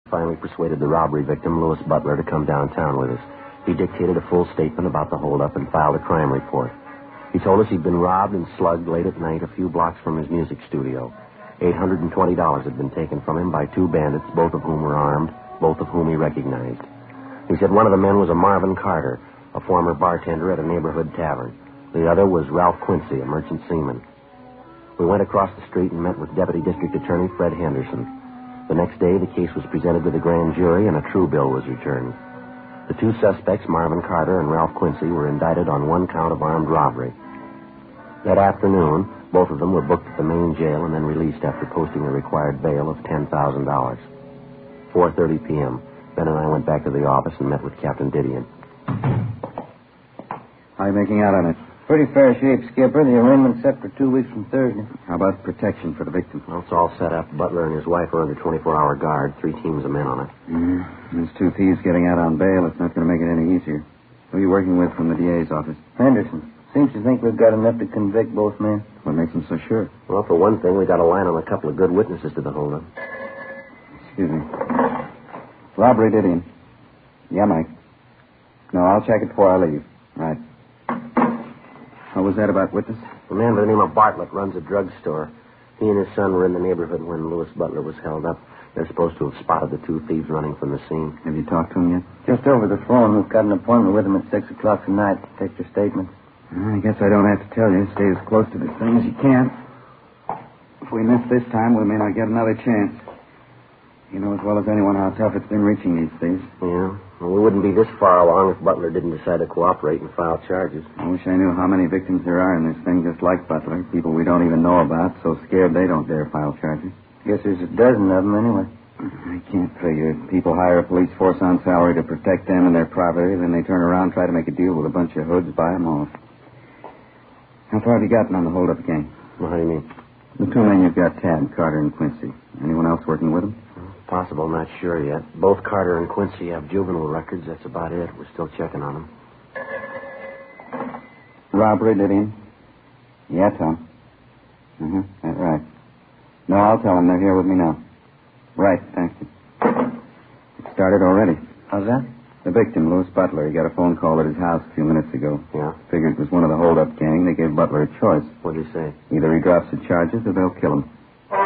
Finally persuaded the robbery victim, Louis Butler, to come downtown with us. He dictated a full statement about the holdup and filed a crime report. He told us he'd been robbed and slugged late at night a few blocks from his music studio. $820 had been taken from him by two bandits, both of whom were armed, both of whom he recognized. He said one of the men was a Marvin Carter, a former bartender at a neighborhood tavern. The other was Ralph Quincy, a merchant seaman. We went across the street and met with Deputy District Attorney Fred Henderson. The next day, the case was presented to the grand jury and a true bill was returned. The two suspects, Marvin Carter and Ralph Quincy, were indicted on one count of armed robbery. That afternoon, both of them were booked at the main jail and then released after posting a required bail of $10,000. 4:30 p.m. Ben and I went back to the office and met with Captain Didion. How are you making out on it? Pretty fair shape, Skipper. The arraignment's set for 2 weeks from Thursday. How about protection for the victim? Well, it's all set up. Butler and his wife are under 24-hour guard. 3 teams of men on it. There's 2 thieves getting out on bail. It's not going to make it any easier. Who are you working with from the DA's office? Henderson. Seems to think we've got enough to convict both men. What makes him so sure? Well, for one thing, we got a line on a couple of good witnesses to the holdup. Excuse me. Robbery, Didion. Yeah, Mike. No, I'll check it before I leave. Right. What was that about witness? A man by the name of Bartlett runs a drugstore. He and his son were in the neighborhood when Louis Butler was held up. They're supposed to have spotted the 2 thieves running from the scene. Have you talked to him yet? Just over the phone. We've got an appointment with him at 6 o'clock tonight to take your statements. I guess I don't have to tell you. Stay as close to this thing as you can. If we miss this time, we may not get another chance. You know as well as anyone how tough it's been reaching these thieves. Yeah. Well, we wouldn't be this far along if Butler didn't decide to cooperate and file charges. I wish I knew how many victims there are in this thing just like Butler. People we don't even know about, so scared they don't dare file charges. Guess there's a dozen of them anyway. I can't figure it. People hire a police force on salary to protect them and their property, then they turn around and try to make a deal with a bunch of hoods, buy them off. How far have you gotten on the hold-up gang? Well, how do you mean? The 2 men you've got tabbed, Carter and Quincy. Anyone else working with them? Possible, not sure yet. Both Carter and Quincy have juvenile records. That's about it. We're still checking on them. Robbery, Didion? Yeah, Tom. That's right. No, I'll tell them they're here with me now. Right, thank you. It started already. How's that? The victim, Louis Butler, he got a phone call at his house a few minutes ago. Yeah? Figured it was one of the hold-up gang. They gave Butler a choice. What'd he say? Either he drops the charges or they'll kill him.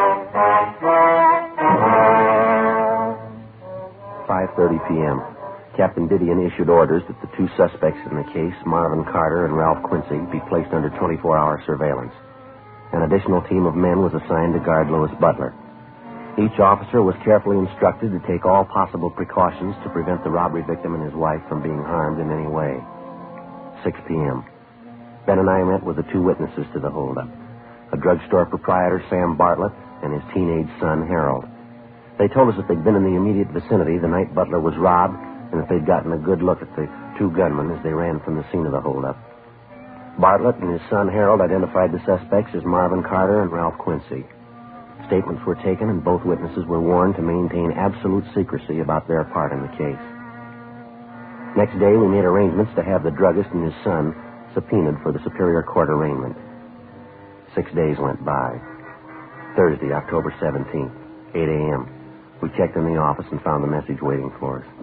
5:30 p.m. Captain Didion issued orders that the 2 suspects in the case, Marvin Carter and Ralph Quincy, be placed under 24-hour surveillance. An additional team of men was assigned to guard Louis Butler. Each officer was carefully instructed to take all possible precautions to prevent the robbery victim and his wife from being harmed in any way. 6 p.m. Ben and I met with the 2 witnesses to the holdup, a drugstore proprietor, Sam Bartlett, and his teenage son, Harold. They told us that they'd been in the immediate vicinity the night Butler was robbed and that they'd gotten a good look at the 2 gunmen as they ran from the scene of the holdup. Bartlett and his son, Harold, identified the suspects as Marvin Carter and Ralph Quincy. Statements were taken and both witnesses were warned to maintain absolute secrecy about their part in the case. Next day, we made arrangements to have the druggist and his son subpoenaed for the Superior Court arraignment. 6 days went by. Thursday, October 17th, 8 a.m. We checked in the office and found the message waiting for us.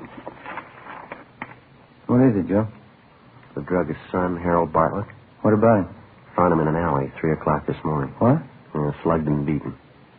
What is it, Joe? The druggist's son, Harold Bartlett. What about him? Found him in an alley, 3 o'clock this morning. What? Slugged and beaten.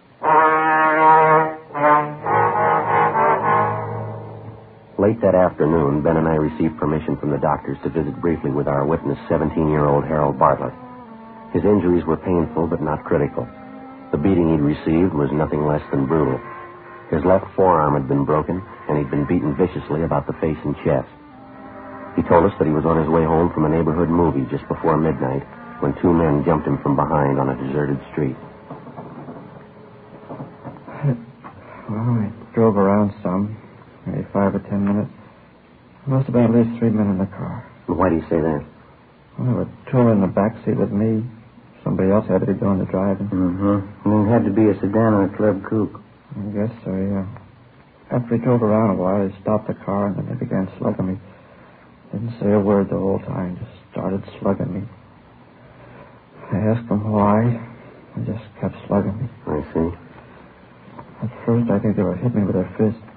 Late that afternoon, Ben and I received permission from the doctors to visit briefly with our witness, 17-year-old Harold Bartlett. His injuries were painful but not critical. The beating he'd received was nothing less than brutal. His left forearm had been broken, and he'd been beaten viciously about the face and chest. He told us that he was on his way home from a neighborhood movie just before midnight when 2 men jumped him from behind on a deserted street. Well, we drove around some, maybe 5 or 10 minutes. There must have been at least 3 men in the car. Why do you say that? Well, there were 2 in the back seat with me. Somebody else had to be doing the driving. Mm-hmm. And it had to be a sedan or a club coupe. I guess so, yeah. After we drove around a while, they stopped the car and then they began slugging me. Didn't say a word the whole time, just started slugging me. I asked them why. They just kept slugging me. I see. At first, I think they were hitting me with their fists.